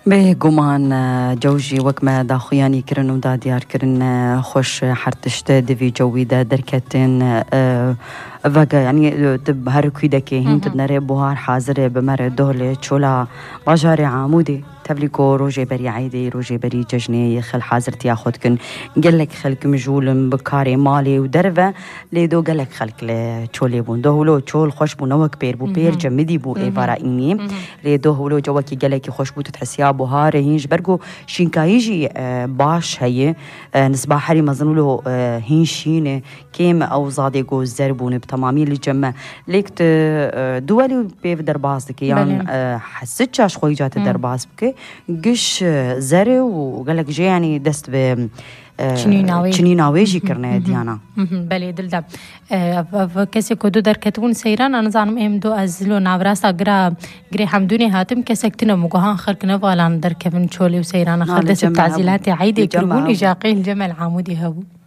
بگومان جوجی وقت داخویانی کرن و دادیار کرن خوش حرتشت دوی جوی دا درکتن وگا یعنی تب هر کویده که هین تدنره بوهار حاضره بمر دول چولا باجار عامودی تبلیکو روجه بری عیدی روجه بری ججنه خل حاضر تیاخد کن گلک خلق مجولم بکار مالی و دروه لیدو گلک خلق لچولی بون دو هلو چول خوش بو نوک پیر بو پیر جمدی بو ایوارا اینی لیدو هلو جوکی گلکی خوش بو تتحسیا بوهار هینج برگو شینکایجی باش هی نسبه حری مزنولو هینشینه کیم او زاده گو زربونه بتمامی الجمع لیکت دولی بیف درباز دکی یان حسد چاش خوی جات درباز بکی گش زره و قالك جي يعني دست ب چنی ناویجی کرنه دیانا بله دلدا کسی که دو در کتون سیران آن زانم ام دو از لو ناوراست گری حمدونی هاتم کسی کتنه مگوهان خرک نوالان در کفن چولی و سیران خردس تعزیلات عیدی کربون اجاقی الجمع العامودی هبو